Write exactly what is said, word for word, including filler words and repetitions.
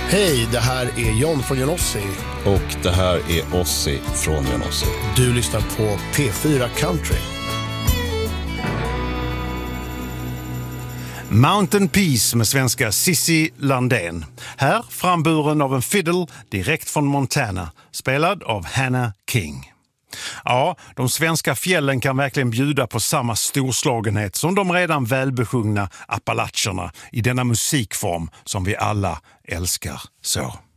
Hej, det här är John från Johnossi. Och det här är Ossi från Johnossi. Du lyssnar på P fyra Country. Mountain Peace med svenska Cissi Landén. Här framburen av en fiddle direkt från Montana, spelad av Hannah King. Ja, de svenska fjällen kan verkligen bjuda på samma storslagenhet som de redan välbesjungna Appalacherna i denna musikform som vi alla älskar så.